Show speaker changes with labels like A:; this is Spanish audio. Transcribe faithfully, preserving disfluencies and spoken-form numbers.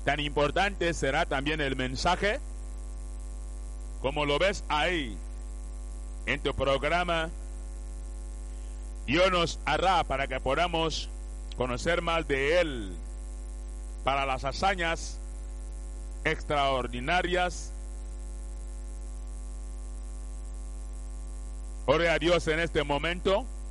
A: Tan importante será también el mensaje, como lo ves ahí en tu programa. Dios nos hará para que podamos conocer más de Él, para las hazañas extraordinarias. Ore a Dios en este momento.